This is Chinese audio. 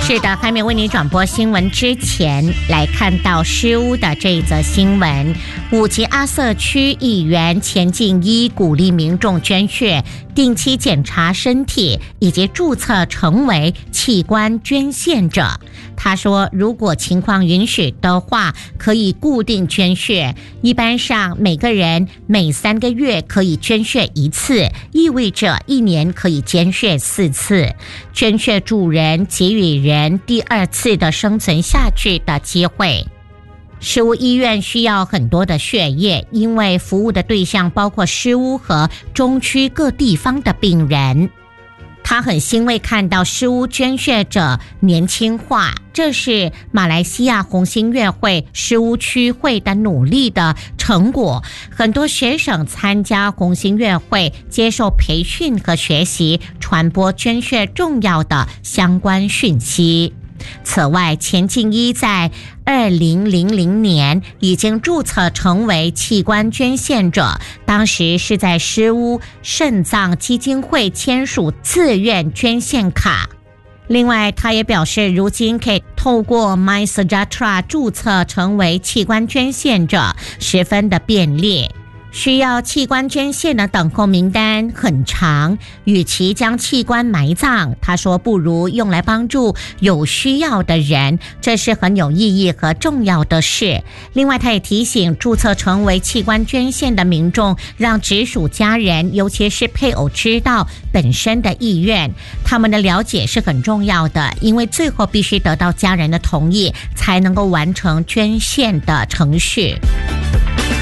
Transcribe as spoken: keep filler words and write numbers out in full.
是的，还没为你转播新闻之前，来看到失屋的这一则新闻。五级阿瑟区议员钱敬一鼓励民众捐血，定期检查身体，以及注册成为器官捐献者。他说，如果情况允许的话，可以固定捐血。一般上，每个人每三个月可以捐血一次，意味着一年可以捐血四次。捐血助人给予人第二次的生存下去的机会。失屋医院需要很多的血液，因为服务的对象包括失屋和中区各地方的病人。他很欣慰看到失屋捐血者年轻化，这是马来西亚红星乐会失屋区会的努力的成果。很多学生参加红星乐会，接受培训和学习，传播捐血重要的相关讯息。此外，钱敬一在二零零零年已经注册成为器官捐献者，当时是在失屋肾脏基金会签署自愿捐献卡。另外，他也表示，如今可以透过 MySejahtera 注册成为器官捐献者，十分的便利。需要器官捐献的等候名单很长，与其将器官埋葬，他说不如用来帮助有需要的人，这是很有意义和重要的事。另外，他也提醒注册成为器官捐献的民众，让直属家人，尤其是配偶知道本身的意愿，他们的了解是很重要的，因为最后必须得到家人的同意，才能够完成捐献的程序。